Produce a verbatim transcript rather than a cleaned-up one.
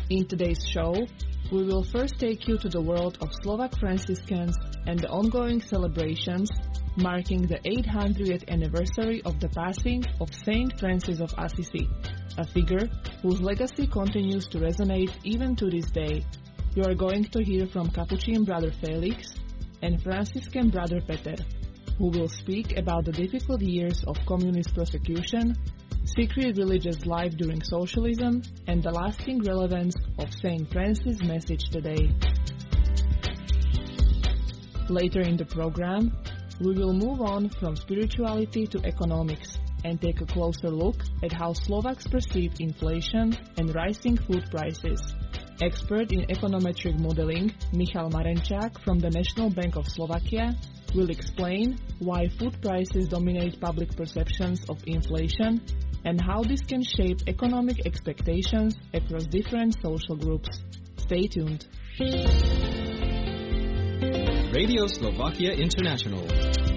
In today's show, we will first take you to the world of Slovak Franciscans and the ongoing celebrations marking the eight hundredth anniversary of the passing of Saint Francis of Assisi, a figure whose legacy continues to resonate even to this day. You are going to hear from Capuchin brother Felix and Franciscan brother Peter, who will speak about the difficult years of communist persecution, secret religious life during socialism, and the lasting relevance of Saint Francis' message today. Later in the program, we will move on from spirituality to economics and take a closer look at how Slovaks perceive inflation and rising food prices. Expert in econometric modeling, Michal Marenčák from the National Bank of Slovakia will explain why food prices dominate public perceptions of inflation and how this can shape economic expectations across different social groups. Stay tuned. Radio Slovakia International.